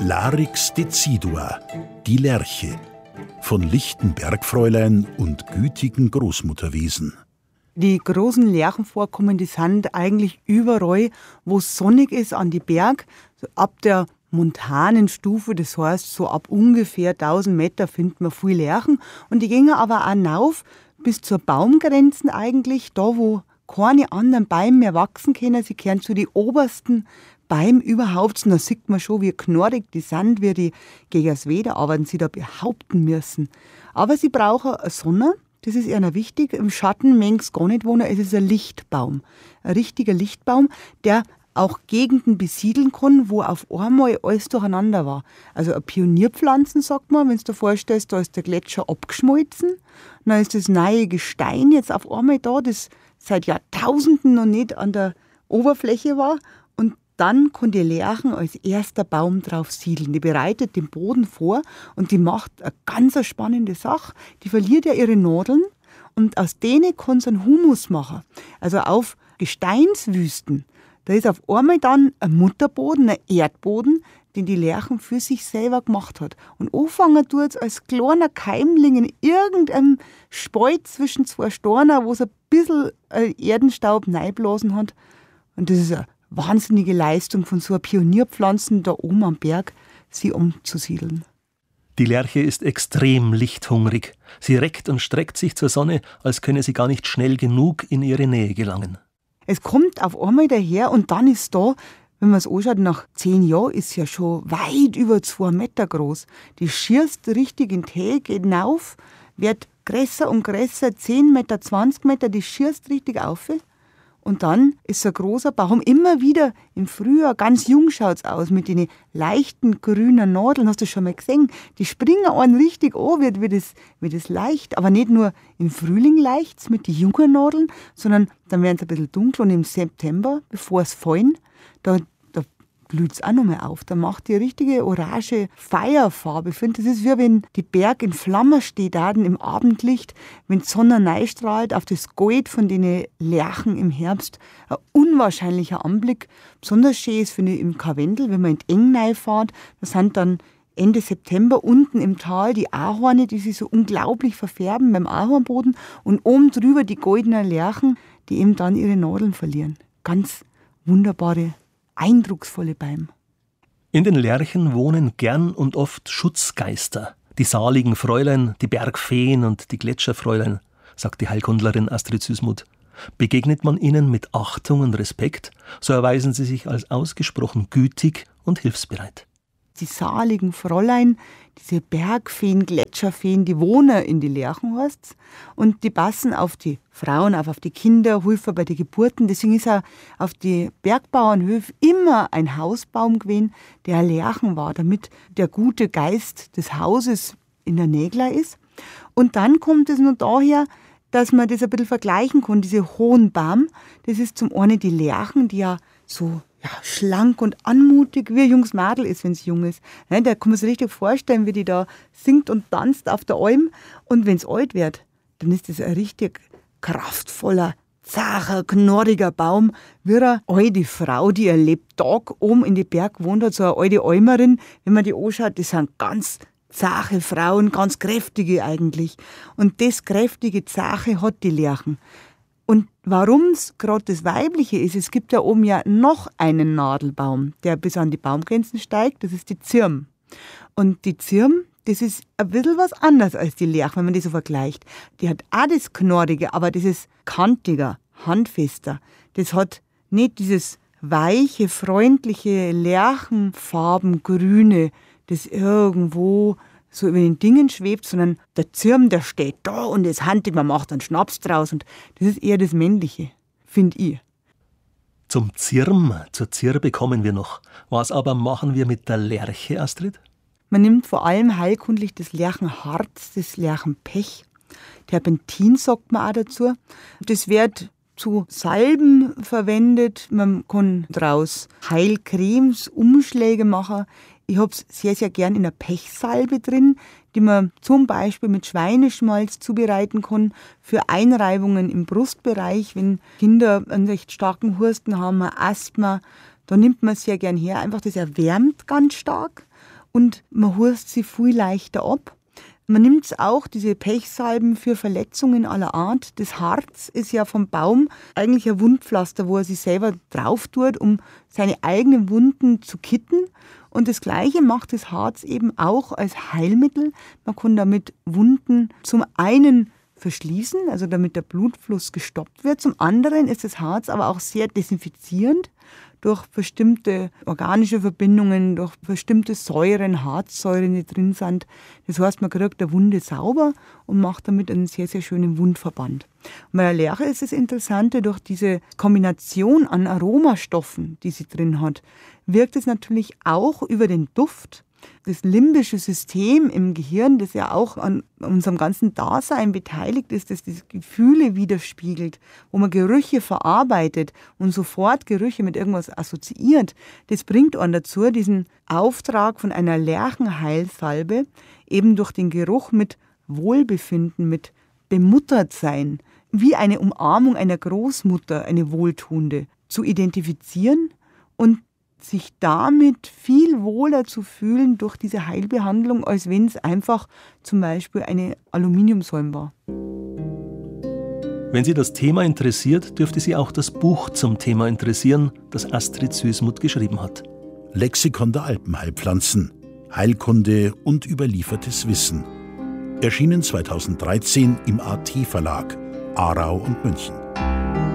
Larix decidua, die Lerche, von lichten Bergfräulein und gütigen Großmutterwesen. Die großen Lerchenvorkommen, die sind eigentlich überall, wo es sonnig ist, an die Berg. So ab der montanen Stufe, das heißt, so ab ungefähr 1000 Meter findet man viel Lerchen. Und die gehen aber auch rauf bis zur Baumgrenzen eigentlich, da wo keine anderen Bäume mehr wachsen können. Sie gehören zu den obersten Bäumen überhaupt. Und da sieht man schon, wie knorrig die sind, wie die gegen das Wetter arbeiten, sie da behaupten müssen. Aber sie brauchen eine Sonne. Das ist ihnen wichtig. Im Schatten mögen sie gar nicht wohnen. Es ist ein Lichtbaum. Ein richtiger Lichtbaum, der auch Gegenden besiedeln kann, wo auf einmal alles durcheinander war. Also eine Pionierpflanzen, sagt man, wenn du dir vorstellst, da ist der Gletscher abgeschmolzen. Dann ist das neue Gestein jetzt auf einmal da, das seit Jahrtausenden noch nicht an der Oberfläche war. Und dann kann die Lerchen als erster Baum drauf siedeln. Die bereitet den Boden vor und die macht eine ganz spannende Sache. Die verliert ja ihre Nadeln und aus denen kann sie einen Humus machen. Also auf Gesteinswüsten, da ist auf einmal dann ein Mutterboden, ein Erdboden, den die Lerchen für sich selber gemacht hat. Und anfangen tut es als kleiner Keimling in irgendeinem Spalt zwischen zwei Steinen, wo es ein bisschen Erdenstaub reinblasen hat. Und das ist eine wahnsinnige Leistung von so einer Pionierpflanze da oben am Berg, sie umzusiedeln. Die Lerche ist extrem lichthungrig. Sie reckt und streckt sich zur Sonne, als könne sie gar nicht schnell genug in ihre Nähe gelangen. Es kommt auf einmal daher und dann ist da, wenn man es anschaut, nach 10 Jahren ist es ja schon weit über 2 Meter groß. Die schießt richtig in die Höhe, geht hinauf, wird größer und größer, 10 Meter, 20 Meter, die schießt richtig auf. Und dann ist so ein großer Baum, immer wieder im Frühjahr, ganz jung schaut es aus, mit den leichten grünen Nadeln, hast du schon mal gesehen? Die springen einen richtig an, wie das leicht, aber nicht nur im Frühling leicht mit den jungen Nadeln, sondern dann werden sie ein bisschen dunkel und im September, bevor es fallen, da blüht es auch noch mal auf. Da macht die richtige orange Feierfarbe. Ich finde, das ist wie wenn die Berg in Flammen steht, im Abendlicht, wenn die Sonne reinstrahlt auf das Gold von den Lerchen im Herbst. Ein unwahrscheinlicher Anblick. Besonders schön ist, finde ich, im Karwendel, wenn man in die Eng reinfährt. Da sind dann Ende September unten im Tal die Ahorne, die sich so unglaublich verfärben beim Ahornboden. Und oben drüber die goldenen Lerchen, die eben dann ihre Nadeln verlieren. Ganz wunderbare, eindrucksvolle Bäume. In den Lerchen wohnen gern und oft Schutzgeister. Die saligen Fräulein, die Bergfeen und die Gletscherfräulein, sagt die Heilkundlerin Astrid Süßmuth. Begegnet man ihnen mit Achtung und Respekt, so erweisen sie sich als ausgesprochen gütig und hilfsbereit. Die saligen Fräulein, diese Bergfeen, Gletscherfeen, die wohnen in die Lerchen, heißt's. Und die passen auf die Frauen, auf die Kinder, helfen bei den Geburten. Deswegen ist auch auf die Bergbauernhöfe immer ein Hausbaum gewesen, der ein Lerchen war, damit der gute Geist des Hauses in der Nägler ist. Und dann kommt es noch daher, dass man das ein bisschen vergleichen kann. Diese hohen Baum, das ist zum einen die Lerchen, die ja so schlank und anmutig wie ein junges Mädel ist, wenn es jung ist. Da kann man sich richtig vorstellen, wie die da singt und tanzt auf der Alm. Und wenn es alt wird, dann ist das ein richtig kraftvoller, zacher, knorriger Baum, wie eine alte Frau, die ihr Lebtag oben in die Berg wohnt hat, so eine alte Almerin. Wenn man die anschaut, das sind ganz zache Frauen, ganz kräftige eigentlich. Und das kräftige, zache hat die Lerchen. Und warum es gerade das Weibliche ist, es gibt da oben ja noch einen Nadelbaum, der bis an die Baumgrenzen steigt, das ist die Zirm. Und die Zirm, das ist ein bisschen was anderes als die Lerche, wenn man die so vergleicht. Die hat auch das Knorrige, aber das ist kantiger, handfester. Das hat nicht dieses weiche, freundliche Lerchenfarbengrüne, das irgendwo so über den Dingen schwebt, sondern der Zirm, der steht da und ist handig, man macht einen Schnaps draus und das ist eher das Männliche, finde ich. Zum Zirm, zur Zirbe kommen wir noch. Was aber machen wir mit der Lerche, Astrid? Man nimmt vor allem heilkundlich das Lerchenharz, das Lerchenpech. Terpentin sagt man auch dazu. Das wird zu Salben verwendet. Man kann daraus Heilcremes, Umschläge machen. Ich habe es sehr, sehr gern in einer Pechsalbe drin, die man zum Beispiel mit Schweineschmalz zubereiten kann für Einreibungen im Brustbereich, wenn Kinder einen recht starken Husten haben, ein Asthma. Da nimmt man es sehr gern her. Einfach, das erwärmt ganz stark. und man hust sie viel leichter ab. Man nimmt auch diese Pechsalben für Verletzungen aller Art. Das Harz ist ja vom Baum eigentlich ein Wundpflaster, wo er sich selber drauf tut, um seine eigenen Wunden zu kitten. Und das Gleiche macht das Harz eben auch als Heilmittel. Man kann damit Wunden zum einen verschließen, also damit der Blutfluss gestoppt wird. Zum anderen ist das Harz aber auch sehr desinfizierend durch bestimmte organische Verbindungen, durch bestimmte Säuren, Harzsäuren, die drin sind. Das heißt, man kriegt eine Wunde sauber und macht damit einen sehr, sehr schönen Wundverband. Und bei der Lerche ist das Interessante, durch diese Kombination an Aromastoffen, die sie drin hat, wirkt es natürlich auch über den Duft. Das limbische System im Gehirn, das ja auch an unserem ganzen Dasein beteiligt ist, das diese Gefühle widerspiegelt, wo man Gerüche verarbeitet und sofort Gerüche mit irgendwas assoziiert, das bringt einen dazu, diesen Auftrag von einer Lerchenheilsalbe eben durch den Geruch mit Wohlbefinden, mit Bemuttertsein, wie eine Umarmung einer Großmutter, eine wohltuende, zu identifizieren und sich damit viel wohler zu fühlen durch diese Heilbehandlung, als wenn es einfach zum Beispiel eine Aluminiumsäule war. Wenn Sie das Thema interessiert, dürfte Sie auch das Buch zum Thema interessieren, das Astrid Süssmuth geschrieben hat. Lexikon der Alpenheilpflanzen, Heilkunde und überliefertes Wissen. Erschienen 2013 im AT Verlag, Aarau und München.